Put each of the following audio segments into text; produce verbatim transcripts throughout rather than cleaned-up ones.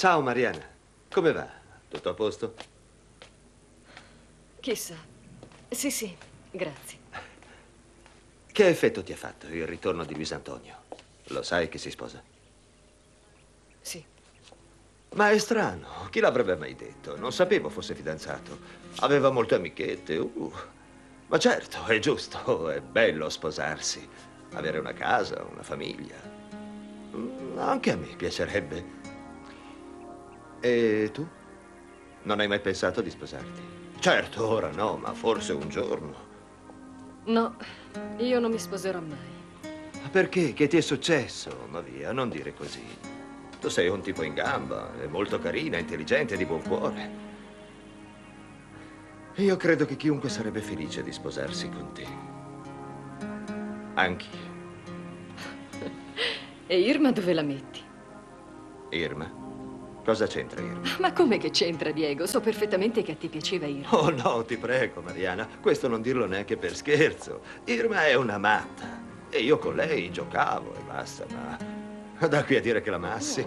Ciao Mariana, come va? Tutto a posto? Chissà. Sì, sì, grazie. Che effetto ti ha fatto il ritorno di Luis Antonio? Lo sai che si sposa? Sì. Ma è strano, chi l'avrebbe mai detto? Non sapevo fosse fidanzato. Aveva molte amichette. Uh. Ma certo, è giusto, è bello sposarsi, avere una casa, una famiglia. Mm, Anche a me piacerebbe. E tu? Non hai mai pensato di sposarti? Certo, ora no, ma forse un giorno. No, io non mi sposerò mai. Ma perché? Che ti è successo? Ma via, non dire così. Tu sei un tipo in gamba, è molto carina, intelligente, di buon cuore. Io credo che chiunque sarebbe felice di sposarsi con te. Anch'io. E Irma dove la metti? Irma? Cosa c'entra Irma? Ma come che c'entra, Diego? So perfettamente che a te piaceva Irma. Oh no, ti prego, Mariana. Questo non dirlo neanche per scherzo. Irma è una matta. E io con lei giocavo e basta, ma da qui a dire che l'amassi.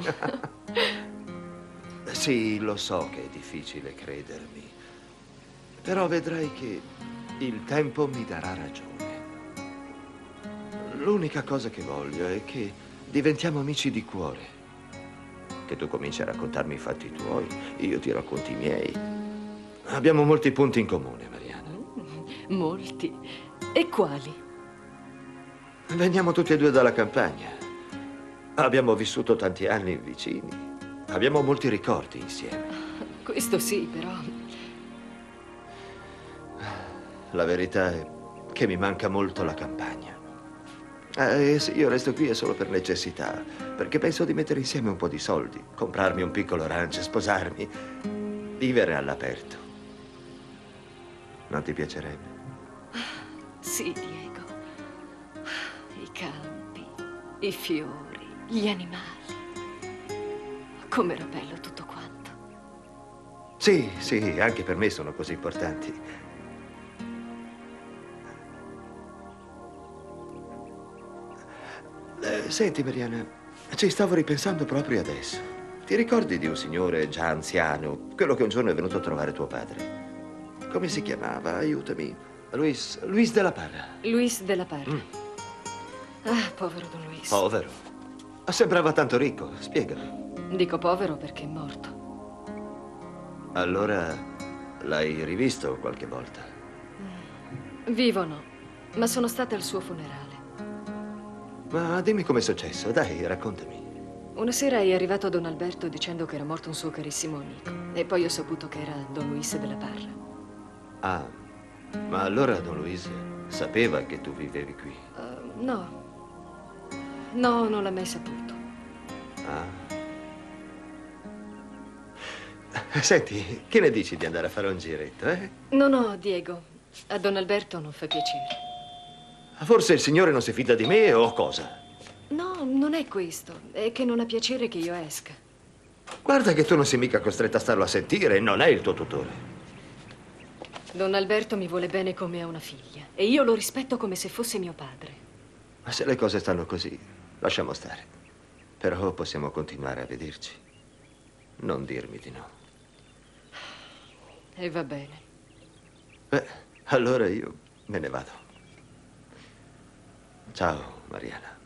Sì, lo so che è difficile credermi. Però vedrai che il tempo mi darà ragione. L'unica cosa che voglio è che diventiamo amici di cuore. Che tu cominci a raccontarmi i fatti tuoi, io ti racconti i miei. Abbiamo molti punti in comune, Mariana. Mm, molti. E quali? Veniamo tutti e due dalla campagna. Abbiamo vissuto tanti anni vicini. Abbiamo molti ricordi insieme. Questo sì, però. La verità è che mi manca molto la campagna. Eh, se io resto qui è solo per necessità, perché penso di mettere insieme un po' di soldi, comprarmi un piccolo ranch, sposarmi, vivere all'aperto. Non ti piacerebbe? Sì, Diego. I campi, i fiori, gli animali. Com'era bello tutto quanto. Sì, sì, anche per me sono così importanti. Eh, senti, Mariana, ci stavo ripensando proprio adesso. Ti ricordi di un signore già anziano, quello che un giorno è venuto a trovare tuo padre? Come si chiamava? Aiutami. Luis, Luis de la Parra. Luis de la Parra. Mm. Ah, povero Don Luis. Povero. Sembrava tanto ricco, spiegami. Dico povero perché è morto. Allora l'hai rivisto qualche volta? Vivo no, ma sono stata al suo funerale. Ma dimmi com'è successo, dai, raccontami. Una sera è arrivato Don Alberto dicendo che era morto un suo carissimo amico. E poi ho saputo che era Don Luis de la Parra. Ah, ma allora Don Luis sapeva che tu vivevi qui? Uh, no. No, non l'ha mai saputo. Ah. Senti, che ne dici di andare a fare un giretto, eh? No, no, Diego. A Don Alberto non fa piacere. Forse il signore non si fida di me o cosa? No, non è questo. È che non ha piacere che io esca. Guarda che tu non sei mica costretta a starlo a sentire, non è il tuo tutore. Don Alberto mi vuole bene come a una figlia. E io lo rispetto come se fosse mio padre. Ma se le cose stanno così, lasciamo stare. Però possiamo continuare a vederci. Non dirmi di no. E va bene. Beh, allora io me ne vado. Ciao, Mariana.